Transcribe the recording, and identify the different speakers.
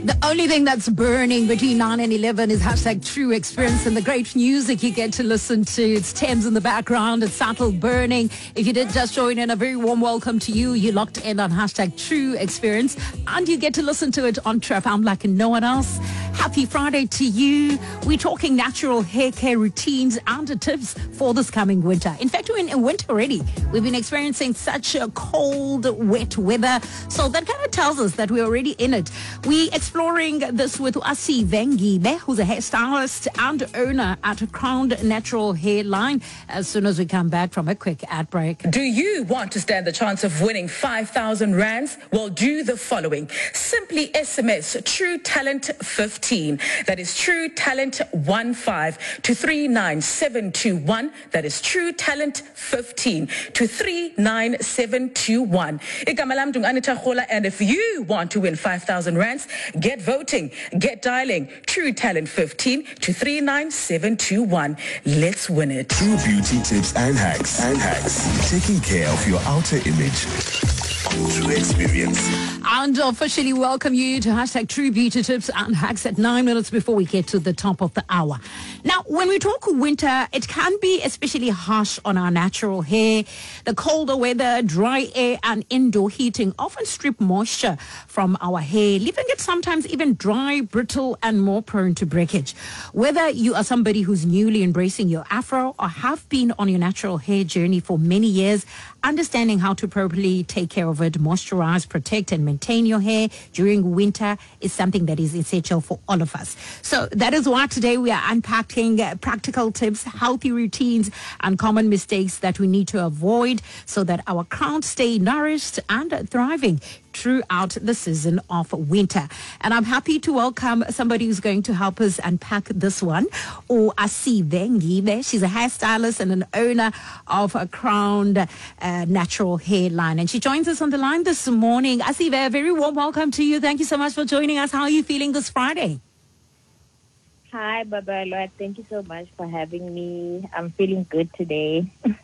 Speaker 1: The only thing that's burning between 9 and 11 is hashtag True Experience and the great music you get to listen to. It's Thames in the background. It's subtle burning. If you did just join in, a very warm welcome to you. You locked in on hashtag True Experience and you get to listen to it on Trap. I'm like no one else. Happy Friday to you. We're talking natural hair care routines and tips for this coming winter. In fact, we're in winter already. We've been experiencing such a cold, wet weather. So that kind of tells us that we're already in it. We're exploring this with Asi Vengibe, who's a hairstylist and owner at Crown Natural Hairline, as soon as we come back from a quick ad break.
Speaker 2: Do you want to stand the chance of winning 5,000 rands? Well, do the following. Simply SMS True Talent 15. That is True Talent 15 to 39721. That is True Talent 15 to 39721. And if you want to win 5,000 rands, get voting, get dialing True Talent 15 to 39721. Let's win it.
Speaker 3: True beauty tips and hacks. Taking care of your outer image. True Experience.
Speaker 1: And officially welcome you to hashtag True Beauty Tips and Hacks at 9 minutes before we get to the top of the hour. Now, when we talk winter, it can be especially harsh on our natural hair. The colder weather, dry air and indoor heating often strip moisture from our hair, leaving it sometimes even dry, brittle and more prone to breakage. Whether you are somebody who's newly embracing your afro or have been on your natural hair journey for many years, understanding how to properly take care of it, moisturize, protect and maintain your hair during winter is something that is essential for all of us. So that is why today we are unpacking practical tips, healthy routines and common mistakes that we need to avoid so that our crowns stay nourished and thriving throughout the season of winter. And I'm happy to welcome somebody who's going to help us unpack this one, or Asi Vengibe. She's a hairstylist and an owner of a Crown Natural Hairline. And she joins us on the line this morning. Asi, a very warm welcome to you. Thank you so much for joining us. How are you feeling this Friday?
Speaker 4: Hi, Baba Lloyd. Thank you so much for having me. I'm feeling good today.